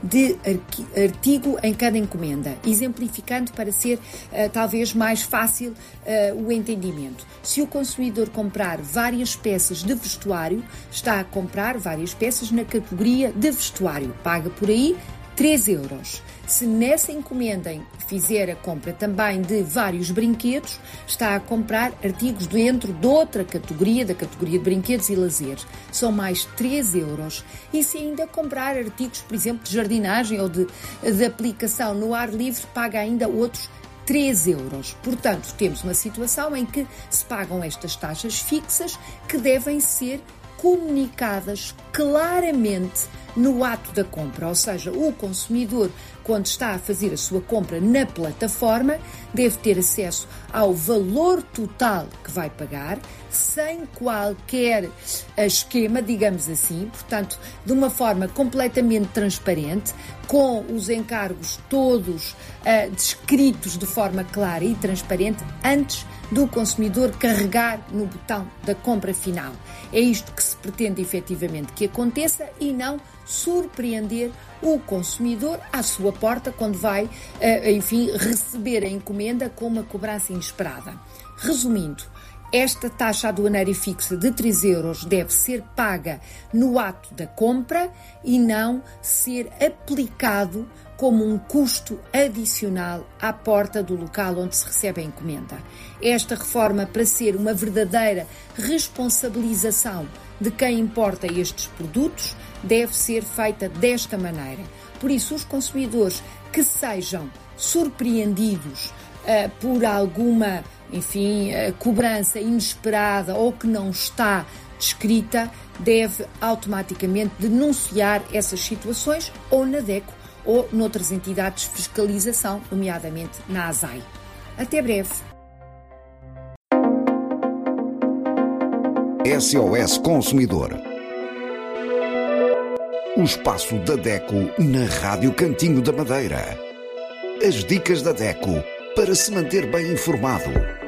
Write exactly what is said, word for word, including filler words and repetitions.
de artigo em cada encomenda, exemplificando para ser uh, talvez mais fácil uh, o entendimento. Se o consumidor comprar várias peças de vestuário, está a comprar várias peças na categoria de vestuário, paga por aí três euros. Se nessa encomenda fizer a compra também de vários brinquedos, está a comprar artigos dentro de outra categoria, da categoria de brinquedos e lazeres. São mais três euros. E se ainda comprar artigos, por exemplo, de jardinagem ou de, de aplicação no ar livre, paga ainda outros três euros. Portanto, temos uma situação em que se pagam estas taxas fixas que devem ser comunicadas claramente no ato da compra, ou seja, o consumidor, quando está a fazer a sua compra na plataforma, deve ter acesso ao valor total que vai pagar, sem qualquer esquema, digamos assim, portanto, de uma forma completamente transparente, com os encargos todos uh, descritos de forma clara e transparente, antes do consumidor carregar no botão da compra final. É isto que se pretende efetivamente que aconteça e não surpreender o consumidor à sua porta quando vai, enfim, receber a encomenda com uma cobrança inesperada. Resumindo, esta taxa aduaneira fixa de três euros deve ser paga no ato da compra e não ser aplicado como um custo adicional à porta do local onde se recebe a encomenda. Esta reforma, para ser uma verdadeira responsabilização de quem importa estes produtos, deve ser feita desta maneira. Por isso, os consumidores que sejam surpreendidos uh, por alguma, enfim, uh, cobrança inesperada ou que não está descrita, deve automaticamente denunciar essas situações ou na DECO ou noutras entidades de fiscalização, nomeadamente na ASAI. Até breve. S O S Consumidor. O espaço da DECO na Rádio Cantinho da Madeira. As dicas da DECO para se manter bem informado.